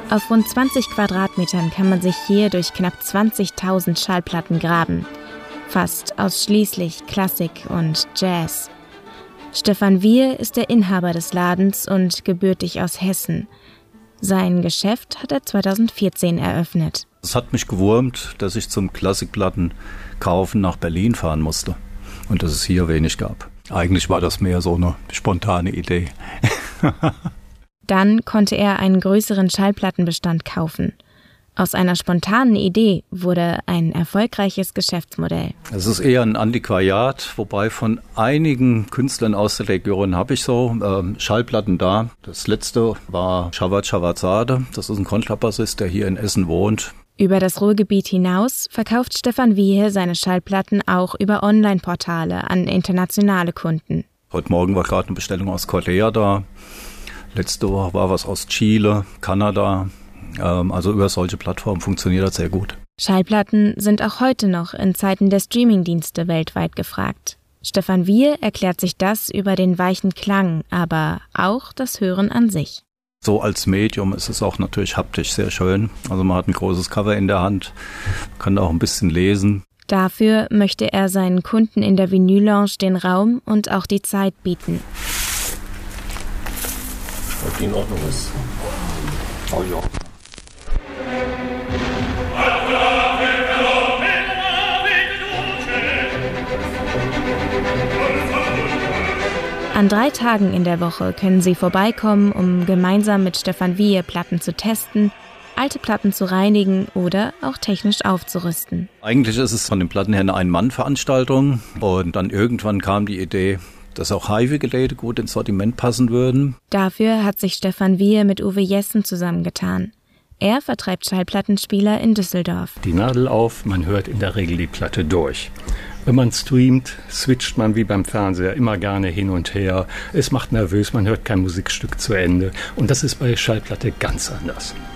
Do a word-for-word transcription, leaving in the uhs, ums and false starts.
Auf rund zwanzig Quadratmetern kann man sich hier durch knapp zwanzigtausend Schallplatten graben. Fast ausschließlich Klassik und Jazz. Stefan Wiehe ist der Inhaber des Ladens und gebürtig aus Hessen. Sein Geschäft hat er zweitausendvierzehn eröffnet. Es hat mich gewurmt, dass ich zum Klassikplatten kaufen nach Berlin fahren musste und dass es hier wenig gab. Eigentlich war das mehr so eine spontane Idee. Dann konnte er einen größeren Schallplattenbestand kaufen. Aus einer spontanen Idee wurde ein erfolgreiches Geschäftsmodell. Es ist eher ein Antiquariat, wobei von einigen Künstlern aus der Region habe ich so äh, Schallplatten da. Das letzte war Jawad Chawarzadeh, das ist ein Kontrabassist, der hier in Essen wohnt. Über das Ruhrgebiet hinaus verkauft Stefan Wiehe seine Schallplatten auch über Online-Portale an internationale Kunden. Heute Morgen war gerade eine Bestellung aus Korea da. Letzte Woche war was aus Chile, Kanada. Also über solche Plattformen funktioniert das sehr gut. Schallplatten sind auch heute noch in Zeiten der Streamingdienste weltweit gefragt. Stefan Wiehe erklärt sich das über den weichen Klang, aber auch das Hören an sich. So als Medium ist es auch natürlich haptisch sehr schön. Also man hat ein großes Cover in der Hand, kann auch ein bisschen lesen. Dafür möchte er seinen Kunden in der Vinyl-Lounge den Raum und auch die Zeit bieten. Ob die in Ordnung ist. Oh ja. An drei Tagen in der Woche können Sie vorbeikommen, um gemeinsam mit Stefan Wiehe Platten zu testen, alte Platten zu reinigen oder auch technisch aufzurüsten. Eigentlich ist es von den Platten her eine Ein-Mann-Veranstaltung und dann irgendwann kam die Idee, dass auch Hi-Fi-Geräte gut ins Sortiment passen würden. Dafür hat sich Stefan Wiehe mit Uwe Jessen zusammengetan. Er vertreibt Schallplattenspieler in Düsseldorf. Die Nadel auf, man hört in der Regel die Platte durch. Wenn man streamt, switcht man wie beim Fernseher immer gerne hin und her. Es macht nervös, man hört kein Musikstück zu Ende. Und das ist bei Schallplatte ganz anders.